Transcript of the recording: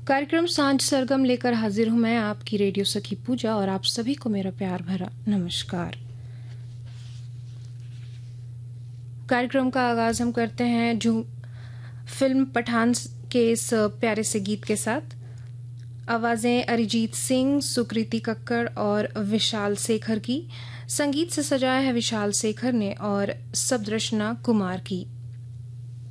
कार्यक्रम सांझ सरगम लेकर हाजिर हूं मैं, आपकी रेडियो सखी पूजा, और आप सभी को मेरा प्यार भरा नमस्कार। कार्यक्रम का आगाज हम करते हैं जो फिल्म पठान के इस प्यारे से गीत के साथ। आवाजें अरिजीत सिंह, सुकृति कक्कड़ और विशाल शेखर की। संगीत से सजाया है विशाल शेखर ने और शब्द रचना कुमार की।